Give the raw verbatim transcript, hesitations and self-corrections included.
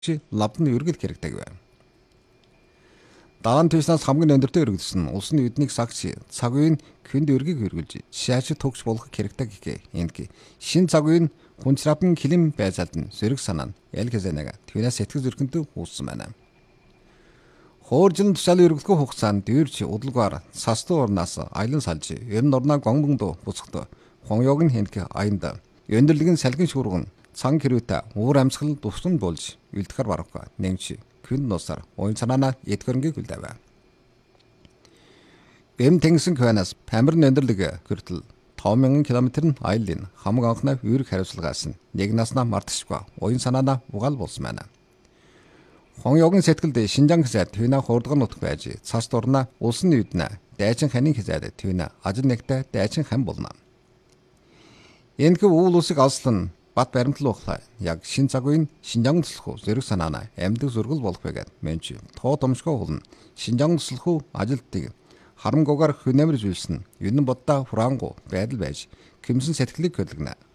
чи лавдан үргэлж хэрэгтэй гэв. Даан туснаас хамгийн өндөртэй өргөдсөн улсын эднийг сагч цаг үеийн хүнд өргийг хөргөлж шааш төгс болох хэрэгтэй гэхээ. Эндки шин цаг үеийн хүнчрапын килим байцаалд нь зэрэг санаа нь яль хэзэнага түүнээс сэтгэл зүрхэнтэй үүссэн байна. Хооржин тушаал өргөлгөө хугацаанд дээрч удалгаар састуу орнаас аялан салж ер нь орноо гонгондо буцахт хонёог нь хэнх аянда өндөрлөгийн салгин шуурган цан хэрүүтэ уур амьсгал туссан болж үлдэхэр барахгүй нэмчи күн носаар ойн санаана эдгэрнгийг үлдэв. Эм тэнгисэн хойноос Памирын өндөрлөг хүртэл таван мянган километр нь аялын хамаг анхны үүрэг хариуцлагаас нь нэг наснаа мартчихгүй ойн санаана угаал болсон байна. Хонёогийн сэтгэлд Шинжаан хэсэд түүнэ хурдган нутг байж цас дурна улсын үйднэ дайчин ханийн хэсэд түүнэ ажил нэгтэ дайчин хан болно. Энэхүү уул усыг алслан бат баримтлал ухлаа. Яг шин цаг үеийн Шинжаан туслах зэрэг санаана амьдаг зургал болох байгаад мэнч тоо томшгоо хулна. Шинжаан туслах ажилтдаг харамгуугаар хөнөмөр зүйлсэн. Юнэн боддоо франгу байдал байж кимсэн сэтгэлийг хөдөлгөнө.